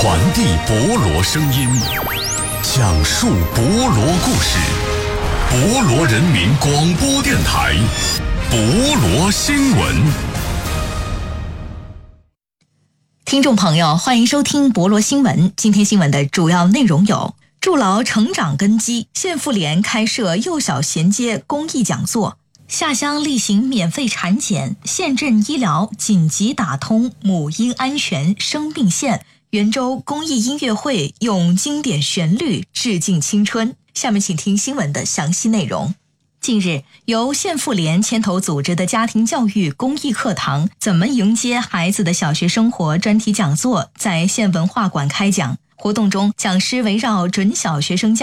传递博罗声音，讲述博罗故事。博罗人民广播电台，博罗新闻。 听众朋友，欢迎收听博罗新闻。今天新闻的主要内容有：筑牢成长根基，县妇联开设幼小衔接公益讲座；下乡例行免费产检，县镇医疗紧急打通母婴安全生病线；袁州公益音乐会用经典旋律致敬青春。下面请听新闻的详细内容。近日，由县妇联牵头组织的家庭教育公益课堂怎么迎接孩子的小学生活专题讲座在县文化馆开讲。活动中，讲师围绕准小学生